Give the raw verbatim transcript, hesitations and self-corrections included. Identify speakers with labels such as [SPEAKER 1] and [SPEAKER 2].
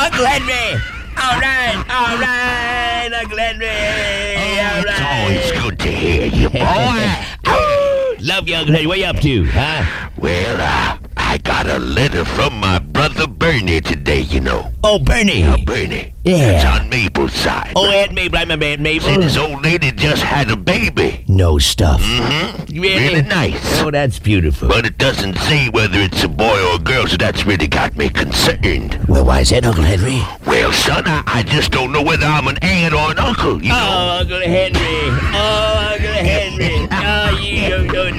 [SPEAKER 1] Uncle Henry! All right, all right, Uncle Henry! All
[SPEAKER 2] It's
[SPEAKER 1] right.
[SPEAKER 2] always good to hear you, boy.
[SPEAKER 1] Love you, Uncle Henry. What you up to, huh?
[SPEAKER 2] Well, uh, I got a letter from my brother Bernie today, you know.
[SPEAKER 1] Oh, Bernie.
[SPEAKER 2] Now, Bernie.
[SPEAKER 1] Yeah.
[SPEAKER 2] It's on Mabel's side.
[SPEAKER 1] Oh, Aunt Mabel. I remember Aunt Mabel.
[SPEAKER 2] See, this old lady just had a baby.
[SPEAKER 1] No stuff.
[SPEAKER 2] Mm-hmm.
[SPEAKER 1] Really?
[SPEAKER 2] Really nice.
[SPEAKER 1] Oh, that's beautiful.
[SPEAKER 2] But it doesn't say whether it's a boy or a girl, so that's really got me concerned.
[SPEAKER 1] Well, why is that, Uncle Henry?
[SPEAKER 2] Well, son, I, I just don't know whether I'm an aunt or an uncle, you know.
[SPEAKER 1] Oh, Uncle Henry. Oh, Uncle Henry. Oh, you don't know